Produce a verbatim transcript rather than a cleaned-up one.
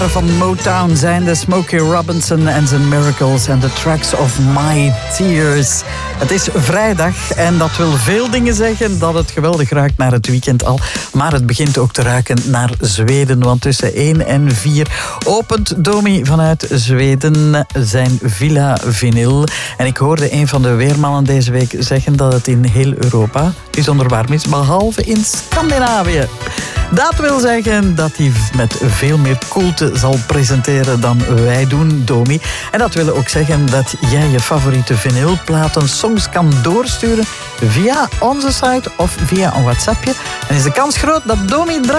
Van Motown zijn de Smokey Robinson en zijn Miracles en The Tracks of My Tears. Het is vrijdag en dat wil veel dingen zeggen dat het geweldig ruikt naar het weekend al. Maar het begint ook te ruiken naar Zweden, want tussen één en vier opent Domi vanuit Zweden zijn Villa Vinyl. En ik hoorde een van de weermannen deze week zeggen dat het in heel Europa bijzonder warm is, behalve in Scandinavië. Dat wil zeggen dat hij met veel meer koelte zal presenteren dan wij doen, Domi. En dat wil ook zeggen dat jij je favoriete vinylplaten songs kan doorsturen via onze site of via een WhatsAppje. En is de kans groot dat Domi draait.